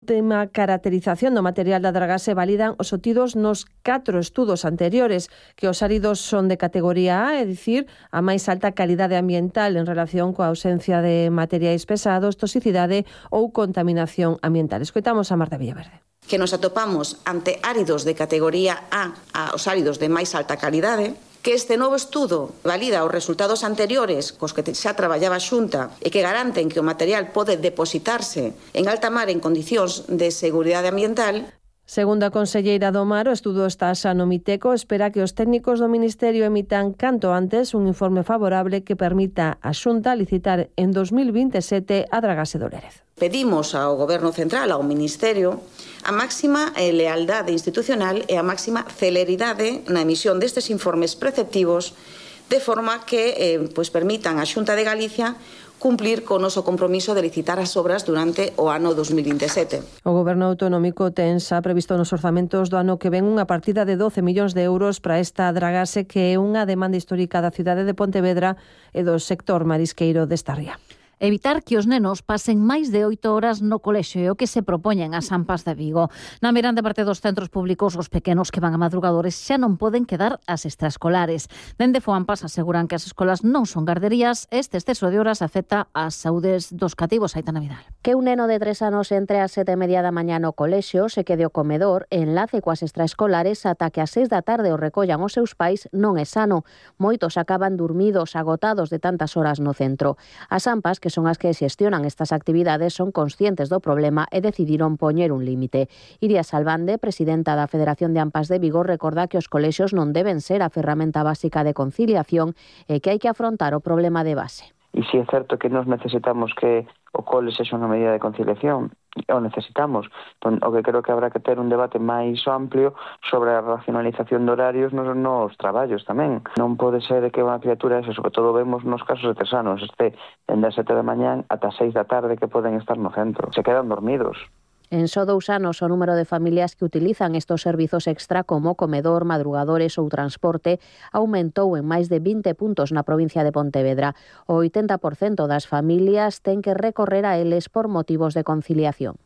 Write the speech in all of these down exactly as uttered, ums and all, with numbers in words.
última caracterización do material da dragase validan os obtidos nos catro estudos anteriores, que os áridos son de categoría A, é dicir, a máis alta calidade ambiental en relación coa ausencia de materiais pesados, toxicidade ou contaminación ambiental. Escoitamos a Marta Villaverde. Que nos atopamos ante áridos de categoría A, a os áridos de máis alta calidade, que este novo estudo valida os resultados anteriores cos que xa traballaba a Xunta e que garanten que o material pode depositarse en alta mar en condicións de seguridade ambiental. Segundo a conselleira do Mar, o estudo está xa no Miteco, espera que os técnicos do Ministerio emitan canto antes un informe favorable que permita a Xunta licitar en dos mil vinte e sete a dragase do Lérez. Pedimos ao Goberno Central, ao Ministerio, a máxima lealdade institucional e a máxima celeridade na emisión destes informes preceptivos de forma que eh, pues permitan á Xunta de Galicia cumplir con o noso compromiso de licitar as obras durante o ano dos mil vinte e sete. O Goberno autonómico ten xa previsto nos orzamentos do ano que ven unha partida de doce millóns de euros para esta dragase que é unha demanda histórica da cidade de Pontevedra e do sector marisqueiro desta ría. Evitar que os nenos pasen máis de oito horas no colexio é o que se propoñen as AMPAs de Vigo. Na mirande parte dos centros públicos, os pequenos que van a madrugadores xa non poden quedar as extraescolares. Dende FOAMPAS aseguran que as escolas non son garderías, este exceso de horas afecta ás saúdes dos cativos. Aitana Vidal. Que un neno de tres anos entre ás sete e media da mañá no colexio, se quede o comedor, enlace coas extraescolares ata que ás seis da tarde o recollan os seus pais, non é sano. Moitos acaban durmidos, agotados de tantas horas no centro. As AMPAs, que que son as que xestionan estas actividades, son conscientes do problema e decidiron poñer un límite. Iria Salvande, presidenta da Federación de AMPAs de Vigo, recorda que os colexios non deben ser a ferramenta básica de conciliación e que hai que afrontar o problema de base. E si é certo que nos necesitamos que o cole sexa unha medida de conciliación, o necesitamos. Entón, o que creo que habrá que ter un debate máis amplio sobre a racionalización de horarios nos, nos traballos tamén. Non pode ser que unha criatura, ese, sobre todo vemos nos casos de tres anos, este dende as sete da mañán ata as seis da tarde que poden estar no centro. Se quedan dormidos. En só dous anos, o número de familias que utilizan estos servizos extra como comedor, madrugadores ou transporte aumentou en máis de vinte puntos na provincia de Pontevedra. O oitenta por cento das familias ten que recorrer a eles por motivos de conciliación.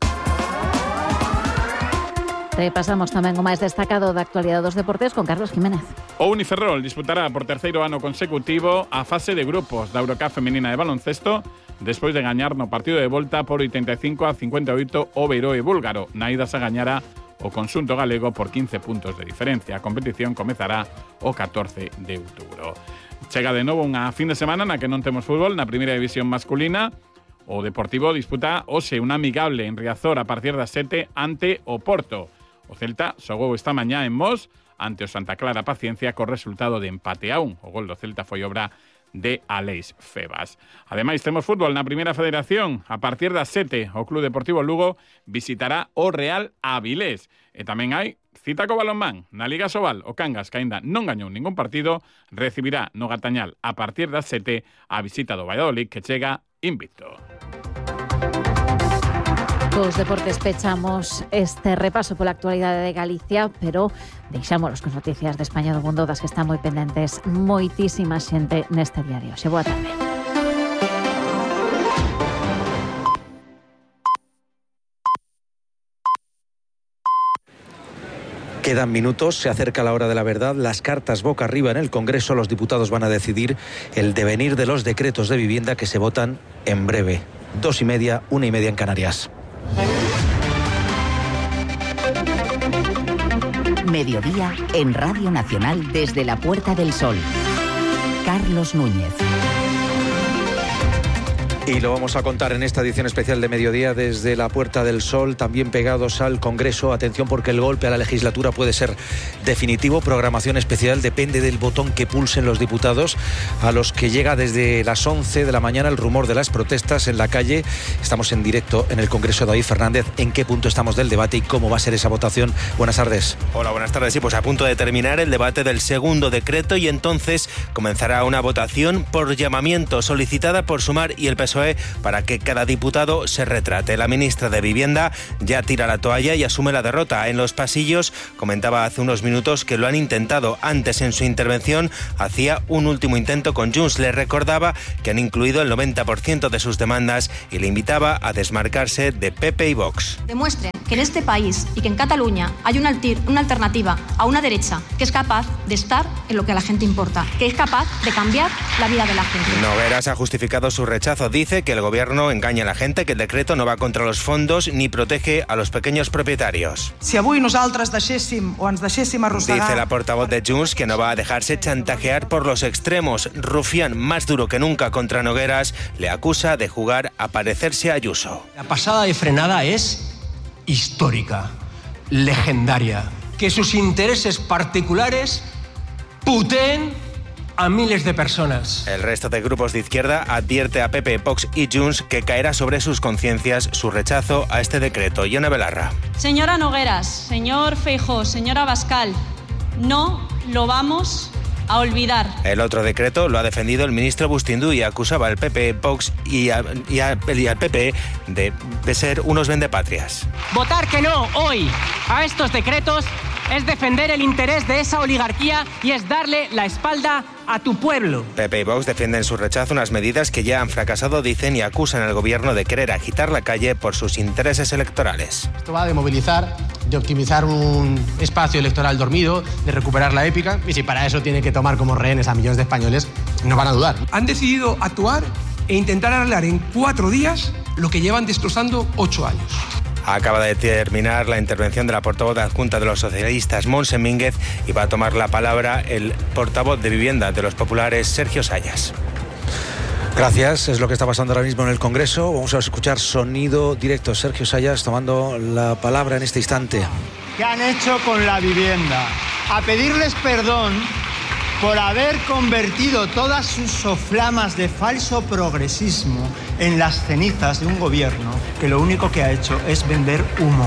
Repasamos tamén o máis destacado da actualidade dos deportes con Carlos Jiménez. O Uniferrol disputará por terceiro ano consecutivo a fase de grupos da Eurocup feminina de baloncesto despois de gañar no partido de volta por oitenta e cinco a cincuenta e oito o Beiroe búlgaro. Na ida se gañara o conxunto galego por quince puntos de diferencia. A competición comezará o catorce de outubro. Chega de novo unha fin de semana na que non temos fútbol na primeira división masculina. O Deportivo disputa hoxe un amigable en Riazor a partir das sete ante o Porto. O Celta xogou esta mañá en Mos ante o Santa Clara Paciencia co resultado de empate a un. O gol do Celta foi obra de Aleix Febas. Ademais, temos fútbol na Primeira Federación. A partir das sete, o Club Deportivo Lugo visitará o Real Avilés. E tamén hai cita co balonmán. Na Liga Sobal, o Cangas, que aínda non gañou ningún partido, recibirá no Gatañal a partir das sete a visita do Valladolid, que chega invicto. Cos deportes pechamos este repaso pola actualidade de Galicia, pero deixámonos con noticias de España do mundo das que están moi pendentes moitísima xente neste diario. Xe, boa tarde. Quedan minutos, se acerca la hora de la verdad, las cartas boca arriba en el Congreso, los diputados van a decidir el devenir de los decretos de vivienda que se votan en breve. Dos y media, una y media en Canarias. Mediodía en Radio Nacional desde la Puerta del Sol. Carlos Núñez. Y lo vamos a contar en esta edición especial de Mediodía desde la Puerta del Sol, también pegados al Congreso. Atención, porque el golpe a la legislatura puede ser definitivo. Programación especial, depende del botón que pulsen los diputados, a los que llega desde las once de la mañana el rumor de las protestas en la calle. Estamos en directo en el Congreso. David Fernández, ¿en qué punto estamos del debate y cómo va a ser esa votación? Buenas tardes. Hola, buenas tardes. Sí, pues a punto de terminar el debate del segundo decreto y entonces comenzará una votación por llamamiento solicitada por Sumar y el P S O E para que cada diputado se retrate. La ministra de Vivienda ya tira la toalla y asume la derrota. En los pasillos comentaba hace unos minutos que lo han intentado. Antes, en su intervención, hacía un último intento con Junts. Le recordaba que han incluido el noventa por ciento de sus demandas y le invitaba a desmarcarse de P P y Vox. Demuestren que en este país y que en Cataluña hay una, altir, una alternativa a una derecha que es capaz de estar en lo que a la gente importa, que es capaz de cambiar la vida de la gente. Nogueras ha justificado su rechazo. Dice que el gobierno engaña a la gente, que el decreto no va contra los fondos ni protege a los pequeños propietarios. Si avui nosaltres deixéssim o ens deixéssim arrossegar... Dice la portavoz de Junts que no va a dejarse chantajear por los extremos. Rufián, más duro que nunca contra Nogueras, le acusa de jugar a parecerse a Ayuso. La pasada de frenada es histórica, legendaria. Que sus intereses particulares puteen a miles de personas. El resto de grupos de izquierda advierte a P P, Vox y Junts que caerá sobre sus conciencias su rechazo a este decreto. Ione Belarra. Señora Nogueras, señor Feijóo, señora Abascal, no lo vamos a olvidar. El otro decreto lo ha defendido el ministro Bustindu y acusaba al P P, Vox y, a, y, a, y al P P de, de ser unos vendepatrias. Votar que no hoy a estos decretos es defender el interés de esa oligarquía y es darle la espalda a tu pueblo. P P y Vox defienden su rechazo a unas medidas que ya han fracasado, dicen, y acusan al gobierno de querer agitar la calle por sus intereses electorales. Esto va de movilizar, de optimizar un espacio electoral dormido, de recuperar la épica, y si para eso tiene que tomar como rehenes a millones de españoles, no van a dudar. Han decidido actuar e intentar arreglar en cuatro días lo que llevan destrozando ocho años. Acaba de terminar la intervención de la portavoz adjunta de los socialistas, Montse Mínguez, y va a tomar la palabra el portavoz de Vivienda de los populares, Sergio Sayas. Gracias, es lo que está pasando ahora mismo en el Congreso. Vamos a escuchar sonido directo. Sergio Sayas tomando la palabra en este instante. ¿Qué han hecho con la vivienda? A pedirles perdón por haber convertido todas sus soflamas de falso progresismo en las cenizas de un gobierno que lo único que ha hecho es vender humo.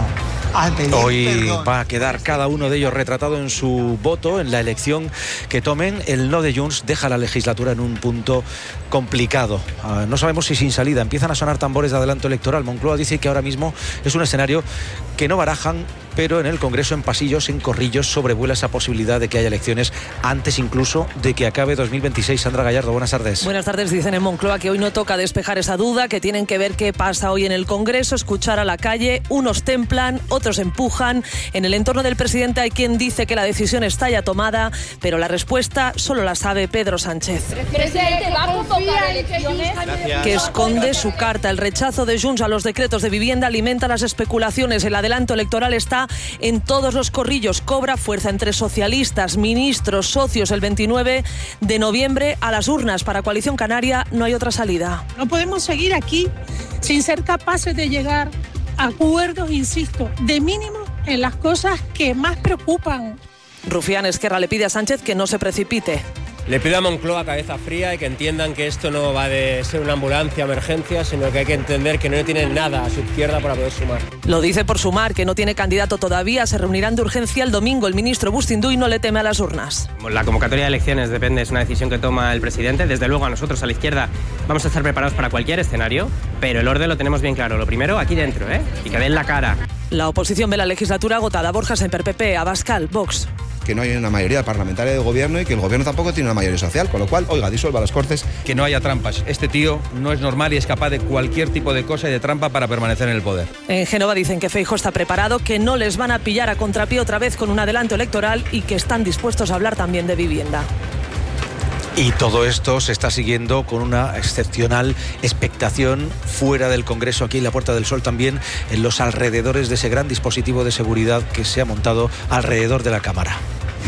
Hoy perdón. Va a quedar cada uno de ellos retratado en su voto en la elección que tomen. El no de Junts deja la legislatura en un punto complicado. Uh, no sabemos si sin salida. Empiezan a sonar tambores de adelanto electoral. Moncloa dice que ahora mismo es un escenario que no barajan, pero en el Congreso, en pasillos, en corrillos, sobrevuela esa posibilidad de que haya elecciones antes incluso de que acabe dos mil veintiséis. Sandra Gallardo, buenas tardes. Buenas tardes. Dicen en Moncloa que hoy no toca despejar esa duda, que tienen que ver qué pasa hoy en el Congreso, escuchar a la calle. Unos templan, otros empujan. En el entorno del presidente hay quien dice que la decisión está ya tomada, pero la respuesta solo la sabe Pedro Sánchez. Presidente, ¿va a convocar elecciones? Que esconde su carta. El rechazo de Junts a los decretos de vivienda alimenta las especulaciones. El adelanto electoral está en todos los corrillos. Cobra fuerza entre socialistas, ministros, socios. El veintinueve de noviembre a las urnas. Para Coalición Canaria no hay otra salida. No podemos seguir aquí sin ser capaces de llegar a acuerdos, insisto, de mínimo en las cosas que más preocupan. Rufián Esquerra le pide a Sánchez que no se precipite. Le pido a Moncloa cabeza fría y que entiendan que esto no va de ser una ambulancia, emergencia, sino que hay que entender que no tienen nada a su izquierda para poder sumar. Lo dice por Sumar, que no tiene candidato todavía. Se reunirán de urgencia el domingo. El ministro Bustindu y no le teme a las urnas. La convocatoria de elecciones depende, es una decisión que toma el presidente. Desde luego a nosotros, a la izquierda, vamos a estar preparados para cualquier escenario, pero el orden lo tenemos bien claro. Lo primero, aquí dentro, ¿eh? Y que den la cara. La oposición ve la legislatura agotada. Borja Semper, P P, Abascal, Vox. Que no hay una mayoría parlamentaria de gobierno y que el gobierno tampoco tiene una mayoría social, con lo cual, oiga, disuelva las Cortes. Que no haya trampas. Este tío no es normal y es capaz de cualquier tipo de cosa y de trampa para permanecer en el poder. En Génova dicen que Feijóo está preparado, que no les van a pillar a contrapié otra vez con un adelanto electoral y que están dispuestos a hablar también de vivienda. Y todo esto se está siguiendo con una excepcional expectación fuera del Congreso, aquí en la Puerta del Sol, también en los alrededores de ese gran dispositivo de seguridad que se ha montado alrededor de la Cámara.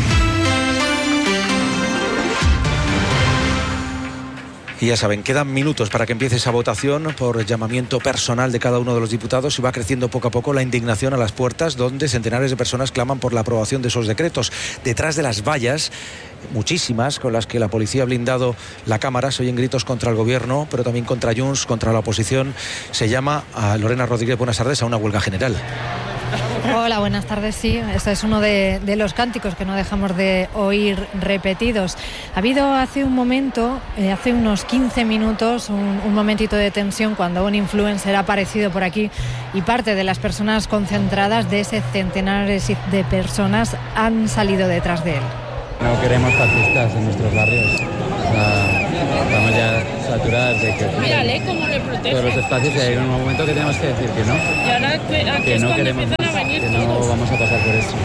Y ya saben, quedan minutos para que empiece esa votación por llamamiento personal de cada uno de los diputados y va creciendo poco a poco la indignación a las puertas, donde centenares de personas claman por la aprobación de esos decretos. Detrás de las vallas, muchísimas, con las que la policía ha blindado la Cámara, se oyen gritos contra el gobierno, pero también contra Junts, contra la oposición. Se llama a Lorena Rodríguez, buenas tardes, a una huelga general. Hola, buenas tardes. Sí, este es uno de, de los cánticos que no dejamos de oír repetidos. Ha habido hace un momento, eh, hace unos quince minutos, un, un momentito de tensión cuando un influencer ha aparecido por aquí y parte de las personas concentradas, de ese centenares de personas, han salido detrás de él. No queremos fascistas en nuestros barrios. O sea, estamos ya saturadas de que Mírale cómo le protege. todos los espacios y hay un momento que tenemos que decir que no, Y ahora que, aquí que es no cuando queremos empiezan a más, venir que no todos. vamos a pasar por eso.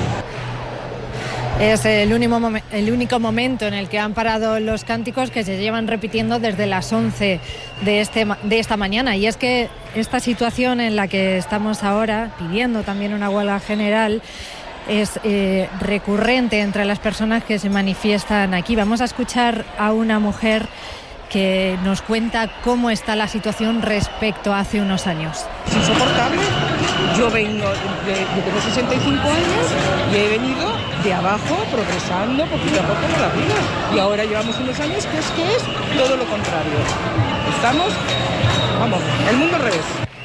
Es el único, momen- el único momento en el que han parado los cánticos que se llevan repitiendo desde las once de, este, ma- de esta mañana. Y es que esta situación en la que estamos ahora, pidiendo también una huelga general, es eh, recurrente entre las personas que se manifiestan aquí. Vamos a escuchar a una mujer que nos cuenta cómo está la situación respecto a hace unos años. Es insoportable. Yo vengo, de, yo tengo sesenta y cinco años y he venido de abajo, progresando poquito a poco en la vida. Y ahora llevamos unos años que es que es todo lo contrario. Estamos, vamos, el mundo al revés.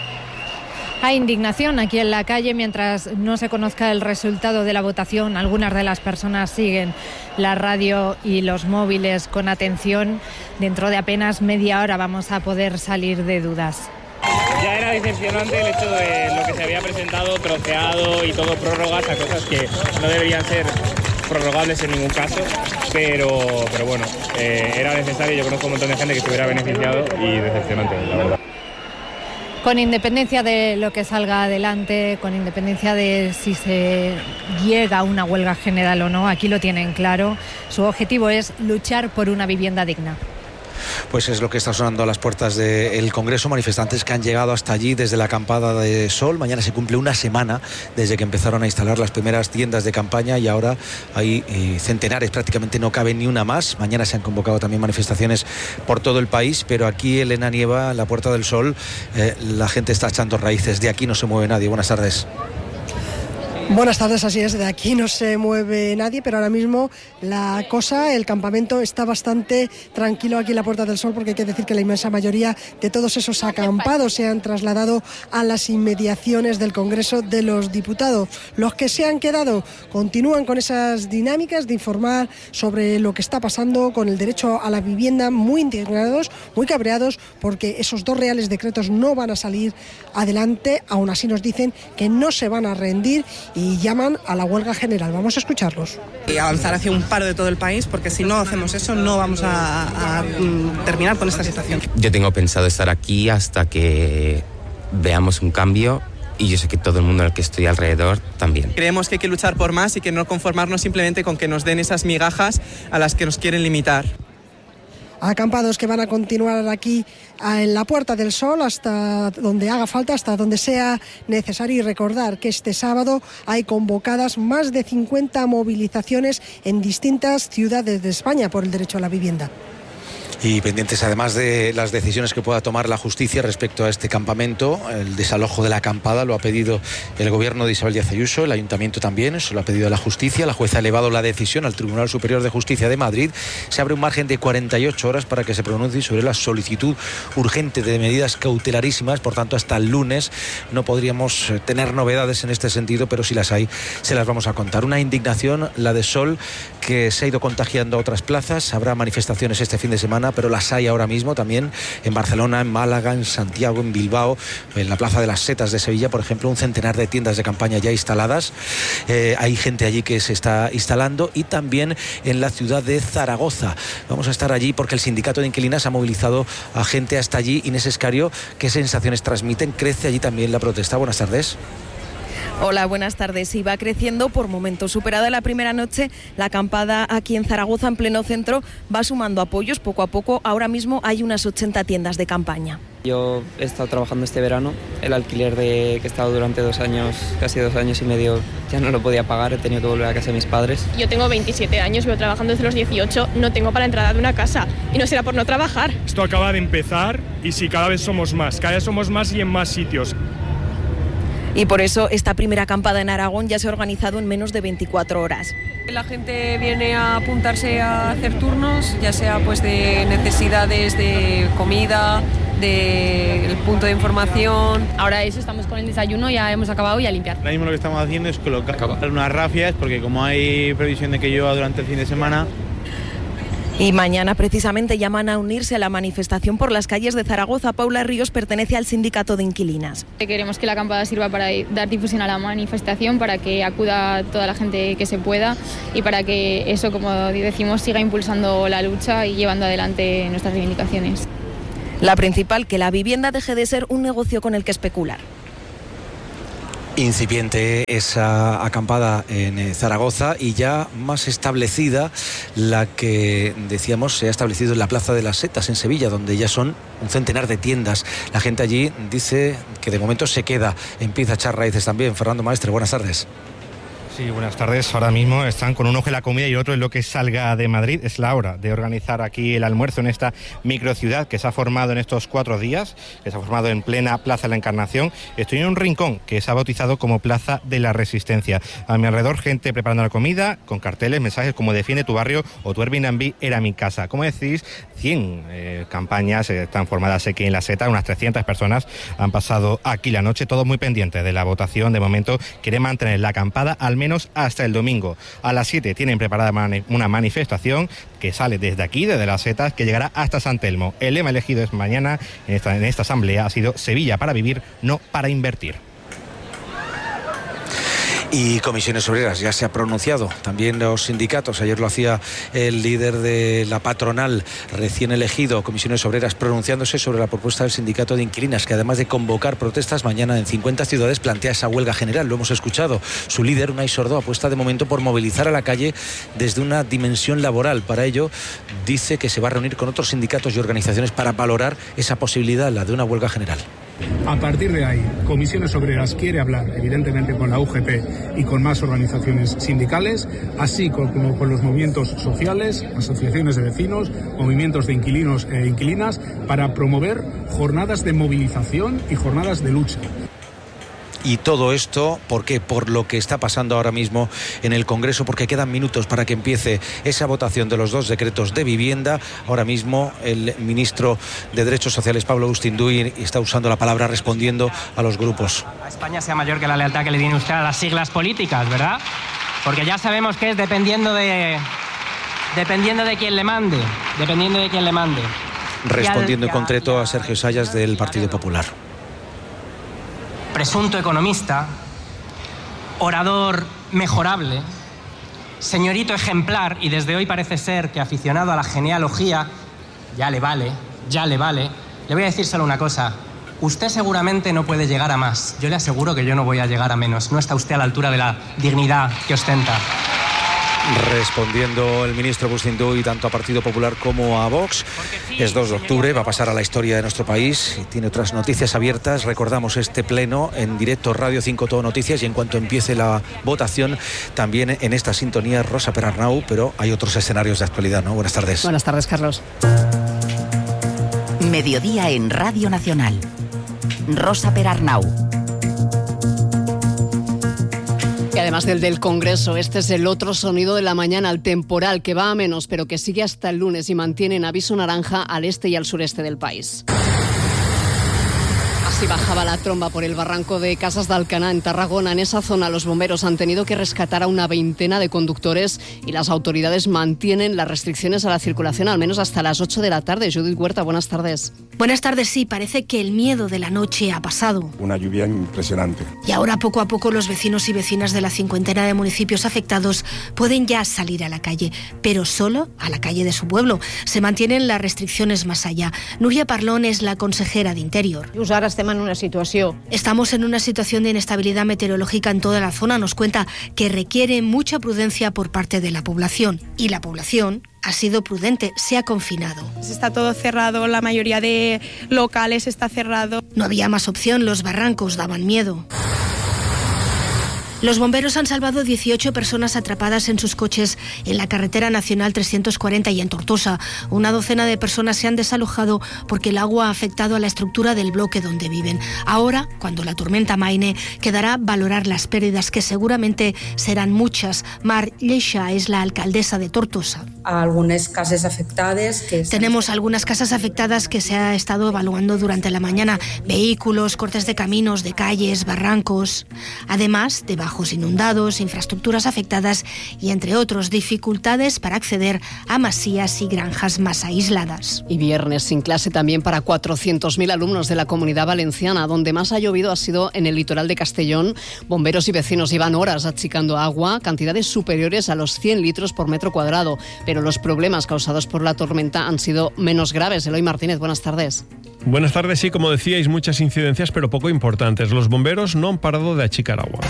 Hay indignación aquí en la calle mientras no se conozca el resultado de la votación. Algunas de las personas siguen la radio y los móviles con atención. Dentro de apenas media hora vamos a poder salir de dudas. Ya era decepcionante el hecho de lo que se había presentado, troceado y todo prórrogas a cosas que no deberían ser prorrogables en ningún caso, pero, pero bueno, eh, era necesario. Yo conozco un montón de gente que se hubiera beneficiado y decepcionante, la verdad. Con independencia de lo que salga adelante, con independencia de si se llega a una huelga general o no, aquí lo tienen claro. Su objetivo es luchar por una vivienda digna. Pues es lo que está sonando a las puertas del Congreso. Manifestantes que han llegado hasta allí desde la acampada de Sol. Mañana se cumple una semana desde que empezaron a instalar las primeras tiendas de campaña y ahora hay eh, centenares, prácticamente no cabe ni una más. Mañana se han convocado también manifestaciones por todo el país, pero aquí, Elena Nieva, en la Puerta del Sol, eh, la gente está echando raíces. De aquí no se mueve nadie. Buenas tardes. Buenas tardes, así es, de aquí no se mueve nadie, pero ahora mismo la cosa, el campamento está bastante tranquilo aquí en la Puerta del Sol, porque hay que decir que la inmensa mayoría de todos esos acampados se han trasladado a las inmediaciones del Congreso de los Diputados. Los que se han quedado continúan con esas dinámicas de informar sobre lo que está pasando con el derecho a la vivienda, muy indignados, muy cabreados, porque esos dos reales decretos no van a salir adelante. Aún así nos dicen que no se van a rendir y llaman a la huelga general. Vamos a escucharlos. Y avanzar hacia un paro de todo el país, porque si no hacemos eso no vamos a, a, a terminar con esta situación. Yo tengo pensado estar aquí hasta que veamos un cambio y yo sé que todo el mundo al que estoy alrededor también. Creemos que hay que luchar por más y que no conformarnos simplemente con que nos den esas migajas a las que nos quieren limitar. Acampados que van a continuar aquí en la Puerta del Sol hasta donde haga falta, hasta donde sea necesario, y recordar que este sábado hay convocadas más de cincuenta movilizaciones en distintas ciudades de España por el derecho a la vivienda. Y pendientes además de las decisiones que pueda tomar la justicia respecto a este campamento. El desalojo de la acampada lo ha pedido el gobierno de Isabel Díaz Ayuso, el ayuntamiento también, se lo ha pedido la justicia. La jueza ha elevado la decisión al Tribunal Superior de Justicia de Madrid. Se abre un margen de cuarenta y ocho horas para que se pronuncie sobre la solicitud urgente de medidas cautelarísimas. Por tanto, hasta el lunes no podríamos tener novedades en este sentido, pero si las hay, se las vamos a contar. Una indignación, la de Sol, que se ha ido contagiando a otras plazas. Habrá manifestaciones este fin de semana, pero las hay ahora mismo también en Barcelona, en Málaga, en Santiago, en Bilbao, en la Plaza de las Setas de Sevilla, por ejemplo, un centenar de tiendas de campaña ya instaladas. Eh, hay gente allí que se está instalando, y también en la ciudad de Zaragoza. Vamos a estar allí porque el sindicato de inquilinas ha movilizado a gente hasta allí. Inés Escario, ¿qué sensaciones transmiten? ¿Crece allí también la protesta? Buenas tardes. Hola, buenas tardes. Y va creciendo por momentos. Superada la primera noche, la acampada aquí en Zaragoza, en pleno centro, va sumando apoyos poco a poco. Ahora mismo hay unas ochenta tiendas de campaña. Yo he estado trabajando este verano. El alquiler de que he estado durante dos años, casi dos años y medio, ya no lo podía pagar. He tenido que volver a casa de mis padres. Yo tengo veintisiete años, llevo trabajando desde los dieciocho. No tengo para la entrada de una casa. Y no será por no trabajar. Esto acaba de empezar y sí, cada vez somos más. Cada vez somos más y en más sitios. Y por eso esta primera acampada en Aragón ya se ha organizado en menos de veinticuatro horas. La gente viene a apuntarse a hacer turnos, ya sea pues de necesidades de comida, del punto de información. Ahora eso, estamos con el desayuno, ya hemos acabado y a limpiar. Ahora mismo lo que estamos haciendo es colocar unas rafias, porque como hay previsión de que llueva durante el fin de semana, Y mañana precisamente llaman a unirse a la manifestación por las calles de Zaragoza. Paula Ríos pertenece al sindicato de inquilinas. Queremos que la acampada sirva para dar difusión a la manifestación, para que acuda toda la gente que se pueda y para que eso, como decimos, siga impulsando la lucha y llevando adelante nuestras reivindicaciones. La principal, que la vivienda deje de ser un negocio con el que especular. Incipiente esa acampada en Zaragoza y ya más establecida la que, decíamos, se ha establecido en la Plaza de las Setas en Sevilla, donde ya son un centenar de tiendas. La gente allí dice que de momento se queda, empieza a echar raíces también. Fernando Maestre, buenas tardes. Sí, buenas tardes. Ahora mismo están con un ojo en la comida y otro en lo que salga de Madrid. Es la hora de organizar aquí el almuerzo en esta microciudad que se ha formado en estos cuatro días, que se ha formado en plena Plaza de la Encarnación. Estoy en un rincón que se ha bautizado como Plaza de la Resistencia. A mi alrededor, gente preparando la comida, con carteles, mensajes como defiende tu barrio o tu Airbnb era mi casa. Como decís, cien eh, campañas eh, están formadas aquí en la Seta, unas trescientas personas han pasado aquí la noche, todos muy pendientes de la votación. De momento quieren mantener la acampada al menos hasta el domingo. A las siete tienen preparada una manifestación que sale desde aquí, desde las Setas, que llegará hasta San Telmo. El lema elegido es mañana en esta, en esta asamblea ha sido Sevilla para vivir, no para invertir. Y Comisiones Obreras ya se ha pronunciado, también los sindicatos. Ayer lo hacía el líder de la patronal recién elegido, Comisiones Obreras, pronunciándose sobre la propuesta del sindicato de inquilinas, que además de convocar protestas mañana en cincuenta ciudades, plantea esa huelga general. Lo hemos escuchado. Su líder, Unai Sordo, apuesta de momento por movilizar a la calle desde una dimensión laboral. Para ello, dice que se va a reunir con otros sindicatos y organizaciones para valorar esa posibilidad, la de una huelga general. A partir de ahí, Comisiones Obreras quiere hablar, evidentemente, con la U G T y con más organizaciones sindicales, así como con los movimientos sociales, asociaciones de vecinos, movimientos de inquilinos e inquilinas, para promover jornadas de movilización y jornadas de lucha. Y todo esto, ¿por qué? Por lo que está pasando ahora mismo en el Congreso, porque quedan minutos para que empiece esa votación de los dos decretos de vivienda. Ahora mismo el ministro de Derechos Sociales, Pablo Bustinduy, está usando la palabra respondiendo a los grupos. A España sea mayor que la lealtad que le tiene usted a las siglas políticas, ¿verdad? Porque ya sabemos que es dependiendo de, dependiendo de quién le mande, dependiendo de quién le mande. Respondiendo en concreto a Sergio Sayas del Partido Popular. Presunto economista, orador mejorable, señorito ejemplar y desde hoy parece ser que aficionado a la genealogía, ya le vale, ya le vale. Le voy a decir solo una cosa, usted seguramente no puede llegar a más, yo le aseguro que yo no voy a llegar a menos, no está usted a la altura de la dignidad que ostenta. Respondiendo el ministro Bustinduy tanto a Partido Popular como a Vox. Es dos de octubre, va a pasar a la historia de nuestro país y tiene otras noticias abiertas. Recordamos este pleno en directo Radio cinco Todo Noticias y en cuanto empiece la votación también en esta sintonía Rosa Perarnau, pero hay otros escenarios de actualidad, ¿no? Buenas tardes. Buenas tardes, Carlos. Mediodía en Radio Nacional. Rosa Perarnau. Y además del del Congreso, este es el otro sonido de la mañana, el temporal, que va a menos, pero que sigue hasta el lunes y mantiene en aviso naranja al este y al sureste del país. Así bajaba la tromba por el barranco de Casas de Alcaná, en Tarragona. En esa zona los bomberos han tenido que rescatar a una veintena de conductores y las autoridades mantienen las restricciones a la circulación al menos hasta las ocho de la tarde. Judith Huerta, buenas tardes. Buenas tardes, sí, parece que el miedo de la noche ha pasado. Una lluvia impresionante. Y ahora poco a poco los vecinos y vecinas de la cincuentena de municipios afectados pueden ya salir a la calle, pero solo a la calle de su pueblo. Se mantienen las restricciones más allá. Núria Parlón es la consejera de Interior. Ara estem en una situación. Estamos en una situación de inestabilidad meteorológica en toda la zona. Nos cuenta que requiere mucha prudencia por parte de la población. Y la población ha sido prudente, se ha confinado. Está todo cerrado, la mayoría de locales está cerrado. No había más opción, los barrancos daban miedo. Los bomberos han salvado dieciocho personas atrapadas en sus coches en la carretera nacional trescientos cuarenta y en Tortosa. Una docena de personas se han desalojado porque el agua ha afectado a la estructura del bloque donde viven. Ahora, cuando la tormenta amaine, quedará valorar las pérdidas, que seguramente serán muchas. Mar Lleixa es la alcaldesa de Tortosa. algunes cases afectades. Que Tenemos algunas casas afectadas que se ha estado evaluando durante la mañana. Vehículos, cortes de caminos, de calles, barrancos. Además de bajos inundados, infraestructuras afectadas y, entre otros, dificultades para acceder a masías y granjas más aisladas. Y viernes sin clase también para cuatrocientos mil alumnos de la Comunidad Valenciana. Donde más ha llovido ha sido en el litoral de Castellón. Bomberos y vecinos llevan horas achicando agua, cantidades superiores a los cien litros por metro cuadrado. Pero los problemas causados por la tormenta han sido menos graves. Eloy Martínez, buenas tardes. Buenas tardes, sí, como decíais, muchas incidencias, pero poco importantes. Los bomberos no han parado de achicar agua.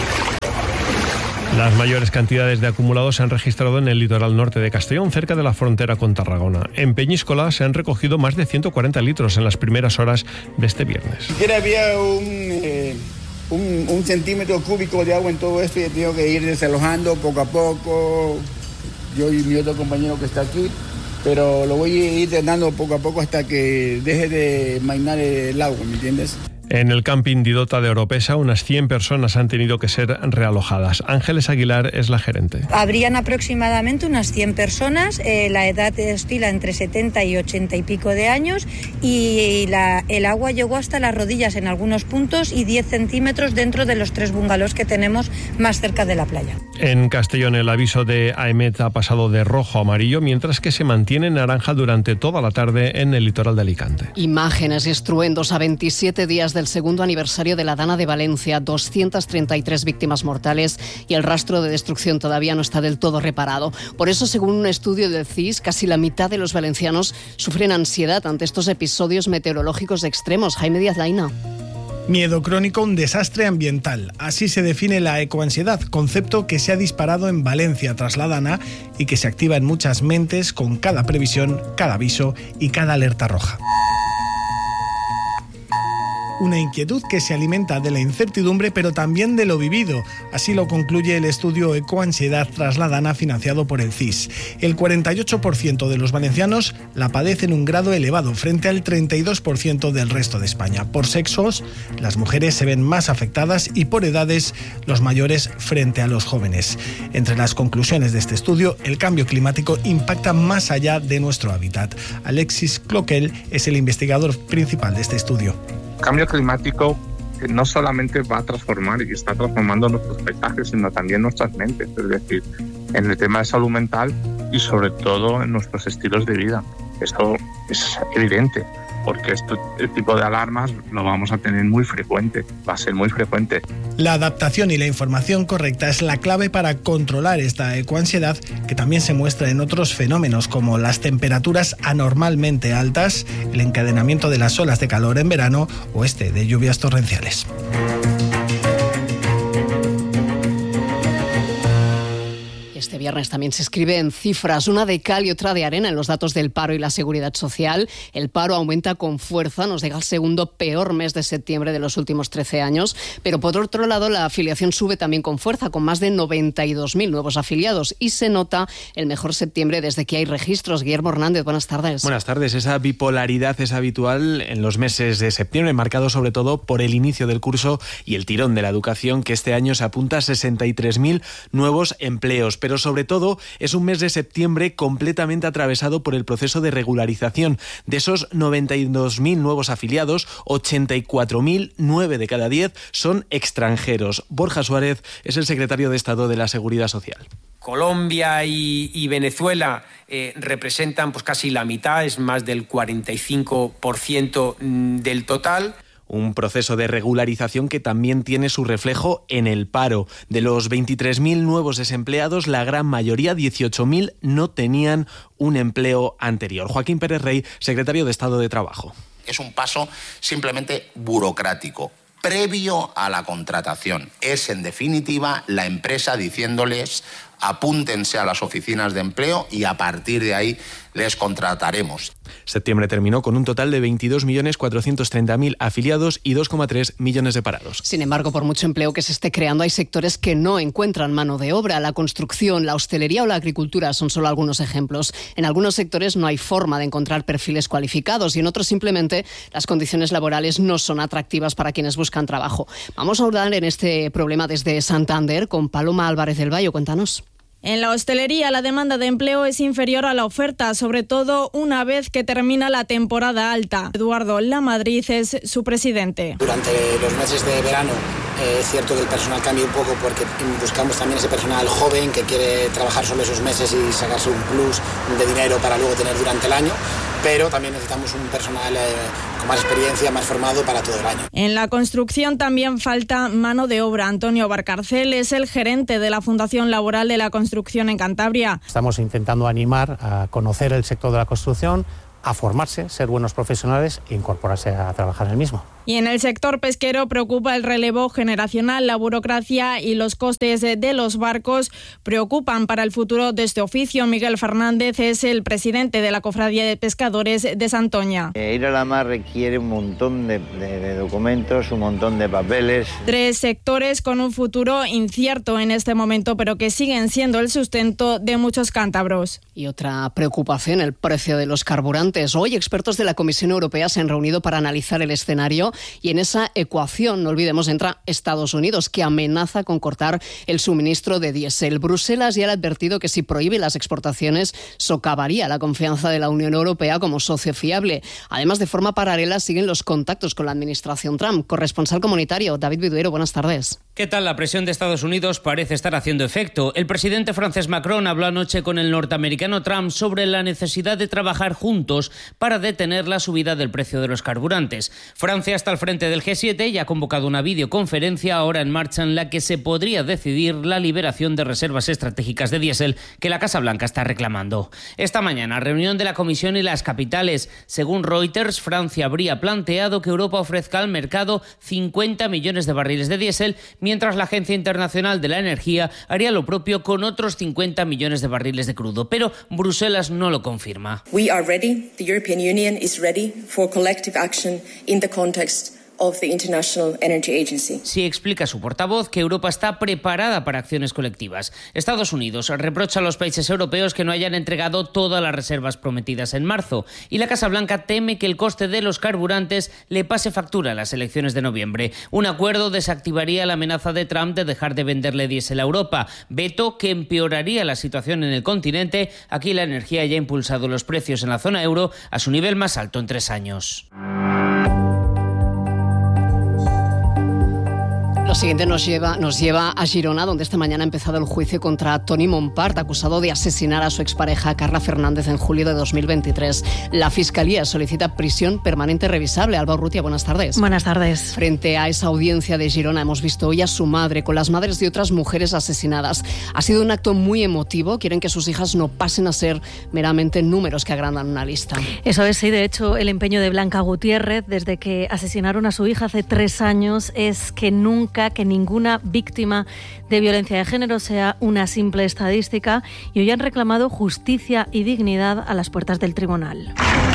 Las mayores cantidades de acumulados se han registrado en el litoral norte de Castellón, cerca de la frontera con Tarragona. En Peñíscola se han recogido más de ciento cuarenta litros en las primeras horas de este viernes. Ni siquiera había un, eh, un, un centímetro cúbico de agua en todo esto y he tenido que ir desalojando poco a poco. Yo y mi otro compañero que está aquí, pero lo voy a ir drenando poco a poco hasta que deje de mainar el agua, ¿me entiendes? En el camping Didota de Oropesa, unas cien personas han tenido que ser realojadas. Ángeles Aguilar es la gerente. Habrían aproximadamente unas cien personas, eh, la edad oscila entre setenta y ochenta y pico de años y la, el agua llegó hasta las rodillas en algunos puntos y diez centímetros dentro de los tres bungalows que tenemos más cerca de la playa. En Castellón el aviso de AEMET ha pasado de rojo a amarillo, mientras que se mantiene naranja durante toda la tarde en el litoral de Alicante. Imágenes y estruendos a veintisiete días del segundo aniversario de la Dana de Valencia, doscientas treinta y tres víctimas mortales y el rastro de destrucción todavía no está del todo reparado. Por eso, según un estudio del C I S, casi la mitad de los valencianos sufren ansiedad ante estos episodios meteorológicos extremos. Jaime Díaz Laina. Miedo crónico, un desastre ambiental. Así se define la ecoansiedad, concepto que se ha disparado en Valencia tras la Dana y que se activa en muchas mentes con cada previsión, cada aviso y cada alerta roja. Una inquietud que se alimenta de la incertidumbre, pero también de lo vivido. Así lo concluye el estudio Ecoansiedad tras la Dana, financiado por el C I S. El cuarenta y ocho por ciento de los valencianos la padecen en un grado elevado, frente al treinta y dos por ciento del resto de España. Por sexos, las mujeres se ven más afectadas y por edades, los mayores frente a los jóvenes. Entre las conclusiones de este estudio, el cambio climático impacta más allá de nuestro hábitat. Alexis Cloquel es el investigador principal de este estudio. El cambio climático no solamente va a transformar y está transformando nuestros paisajes, sino también nuestras mentes, es decir, en el tema de salud mental y sobre todo en nuestros estilos de vida. Esto es evidente, porque este tipo de alarmas lo vamos a tener muy frecuente, va a ser muy frecuente. La adaptación y la información correcta es la clave para controlar esta ecoansiedad, que también se muestra en otros fenómenos como las temperaturas anormalmente altas, el encadenamiento de las olas de calor en verano o este de lluvias torrenciales. Este viernes también se escribe en cifras, una de cal y otra de arena en los datos del paro y la seguridad social. El paro aumenta con fuerza, nos deja el segundo peor mes de septiembre de los últimos trece años, pero por otro lado la afiliación sube también con fuerza, con más de noventa y dos mil nuevos afiliados y se nota el mejor septiembre desde que hay registros. Guillermo Hernández, buenas tardes. Buenas tardes. Esa bipolaridad es habitual en los meses de septiembre, marcado sobre todo por el inicio del curso y el tirón de la educación, que este año se apunta a sesenta y tres mil nuevos empleos, pero sobre todo es un mes de septiembre completamente atravesado por el proceso de regularización. De esos noventa y dos mil nuevos afiliados, ochenta y cuatro mil, nueve de cada diez, son extranjeros. Borja Suárez es el secretario de Estado de la Seguridad Social. Colombia y, y Venezuela eh, representan pues casi la mitad, es más del cuarenta y cinco por ciento del total. Un proceso de regularización que también tiene su reflejo en el paro. De los veintitrés mil nuevos desempleados, la gran mayoría, dieciocho mil, no tenían un empleo anterior. Joaquín Pérez Rey, secretario de Estado de Trabajo. Es un paso simplemente burocrático, previo a la contratación. Es, en definitiva, la empresa diciéndoles: apúntense a las oficinas de empleo y a partir de ahí les contrataremos. Septiembre terminó con un total de veintidós millones cuatrocientos treinta mil afiliados y dos coma tres millones de parados. Sin embargo, por mucho empleo que se esté creando, hay sectores que no encuentran mano de obra. La construcción, la hostelería o la agricultura son solo algunos ejemplos. En algunos sectores no hay forma de encontrar perfiles cualificados y en otros simplemente las condiciones laborales no son atractivas para quienes buscan trabajo. Vamos a hablar en este problema desde Santander con Paloma Álvarez del Valle. Cuéntanos. En la hostelería la demanda de empleo es inferior a la oferta, sobre todo una vez que termina la temporada alta. Eduardo Lamadrid es su presidente. Durante los meses de verano eh, es cierto que el personal cambia un poco porque buscamos también ese personal joven que quiere trabajar solo esos meses y sacarse un plus de dinero para luego tener durante el año, pero también necesitamos un personal eh, con más experiencia, más formado para todo el año. En la construcción también falta mano de obra. Antonio Barcarcel es el gerente de la Fundación Laboral de la Construcción en Cantabria. Estamos intentando animar a conocer el sector de la construcción, a formarse, ser buenos profesionales e incorporarse a trabajar en el mismo. Y en el sector pesquero preocupa el relevo generacional, la burocracia y los costes de los barcos preocupan para el futuro de este oficio. Miguel Fernández es el presidente de la Cofradía de Pescadores de Santoña. Eh, ir a la mar requiere un montón de, de, de documentos, un montón de papeles. Tres sectores con un futuro incierto en este momento, pero que siguen siendo el sustento de muchos cántabros. Y otra preocupación, el precio de los carburantes. Hoy expertos de la Comisión Europea se han reunido para analizar el escenario y en esa ecuación, no olvidemos, entra Estados Unidos, que amenaza con cortar el suministro de diésel. Bruselas ya ha advertido que si prohíbe las exportaciones socavaría la confianza de la Unión Europea como socio fiable. Además, de forma paralela siguen los contactos con la administración Trump. Corresponsal comunitario, David Viduero, buenas tardes. ¿Qué tal? La presión de Estados Unidos parece estar haciendo efecto. El presidente francés Macron habló anoche con el norteamericano Trump sobre la necesidad de trabajar juntos para detener la subida del precio de los carburantes. Francia está al frente del G siete y ha convocado una videoconferencia ahora en marcha en la que se podría decidir la liberación de reservas estratégicas de diésel que la Casa Blanca está reclamando. Esta mañana, reunión de la Comisión y las capitales. Según Reuters, Francia habría planteado que Europa ofrezca al mercado cincuenta millones de barriles de diésel, mientras la Agencia Internacional de la Energía haría lo propio con otros cincuenta millones de barriles de crudo. Pero Bruselas no lo confirma. We are ready. The European Union is ready for collective action in the context of the International Energy Agency. Sí, explica su portavoz que Europa está preparada para acciones colectivas. Estados Unidos reprocha a los países europeos que no hayan entregado todas las reservas prometidas en marzo y la Casa Blanca teme que el coste de los carburantes le pase factura a las elecciones de noviembre. Un acuerdo desactivaría la amenaza de Trump de dejar de venderle diésel a Europa, veto que empeoraría la situación en el continente. Aquí la energía ya ha impulsado los precios en la zona euro a su nivel más alto en tres años. Lo siguiente nos lleva, nos lleva a Girona, donde esta mañana ha empezado el juicio contra Toni Montpart, acusado de asesinar a su expareja Carla Fernández en julio de dos mil veintitrés. La Fiscalía solicita prisión permanente revisable. Alba Urrutia, buenas tardes. Buenas tardes. Frente a esa audiencia de Girona hemos visto hoy a su madre con las madres de otras mujeres asesinadas. Ha sido un acto muy emotivo. Quieren que sus hijas no pasen a ser meramente números que agrandan una lista. Eso es, sí. De hecho, el empeño de Blanca Gutiérrez, desde que asesinaron a su hija hace tres años, es que nunca que ninguna víctima de violencia de género sea una simple estadística, y hoy han reclamado justicia y dignidad a las puertas del tribunal.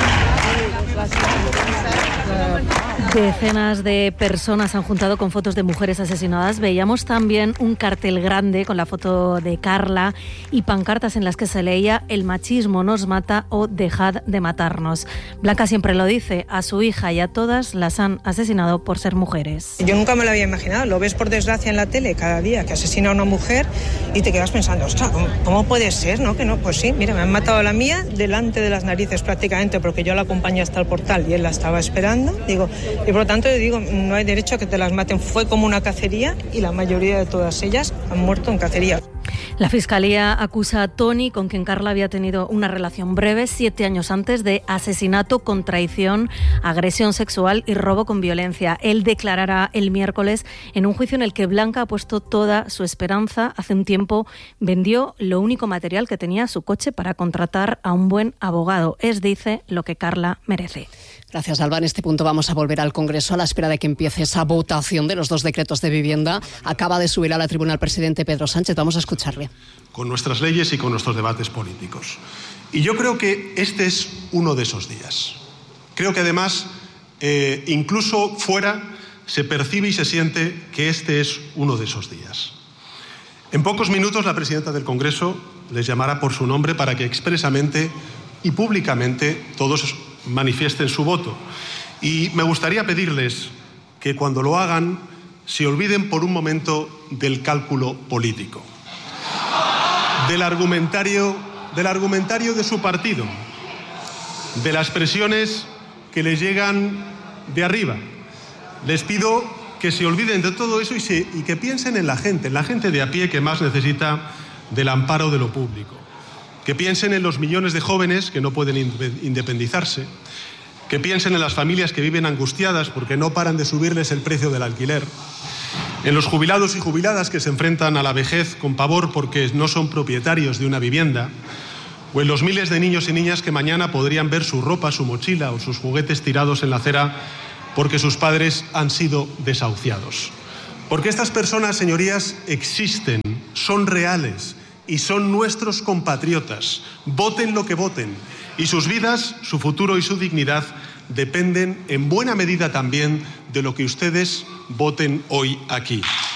Decenas de personas han juntado con fotos de mujeres asesinadas. Veíamos también un cartel grande con la foto de Carla y pancartas en las que se leía "El machismo nos mata" o "Dejad de matarnos". Blanca siempre lo dice, a su hija y a todas las han asesinado por ser mujeres. Yo nunca me lo había imaginado. Lo ves por desgracia en la tele cada día que asesina a una mujer y te quedas pensando, ostras, ¿cómo, cómo puede ser? ¿No? Que no, pues sí, mira, me han matado a la mía delante de las narices prácticamente, porque yo la acompañé hasta el portal y él la estaba esperando. Digo, y por lo tanto, digo, no hay derecho a que te las maten. Fue como una cacería y la mayoría de todas ellas han muerto en cacería. La Fiscalía acusa a Toni, con quien Carla había tenido una relación breve siete años antes, de asesinato con traición, agresión sexual y robo con violencia. Él declarará el miércoles en un juicio en el que Blanca ha puesto toda su esperanza. Hace un tiempo vendió lo único material que tenía, su coche, para contratar a un buen abogado. Es, dice, lo que Carla merece. Gracias, Alba. En este punto vamos a volver al Congreso a la espera de que empiece esa votación de los dos decretos de vivienda. Acaba de subir a la tribuna el presidente Pedro Sánchez. Vamos a escucharle. Con nuestras leyes y con nuestros debates políticos. Y yo creo que este es uno de esos días. Creo que además, eh, incluso fuera, se percibe y se siente que este es uno de esos días. En pocos minutos la presidenta del Congreso les llamará por su nombre para que expresamente y públicamente todos manifiesten su voto. Y me gustaría pedirles que cuando lo hagan se olviden por un momento del cálculo político. del argumentario, del argumentario de su partido, de las presiones que les llegan de arriba. Les pido que se olviden de todo eso y, se, y que piensen en la gente, en la gente de a pie que más necesita del amparo de lo público. Que piensen en los millones de jóvenes que no pueden independizarse. Que piensen en las familias que viven angustiadas porque no paran de subirles el precio del alquiler. En los jubilados y jubiladas que se enfrentan a la vejez con pavor porque no son propietarios de una vivienda. O en los miles de niños y niñas que mañana podrían ver su ropa, su mochila o sus juguetes tirados en la acera porque sus padres han sido desahuciados. Porque estas personas, señorías, existen, son reales y son nuestros compatriotas. Voten lo que voten. Y sus vidas, su futuro y su dignidad dependen en buena medida también de lo que ustedes voten hoy aquí.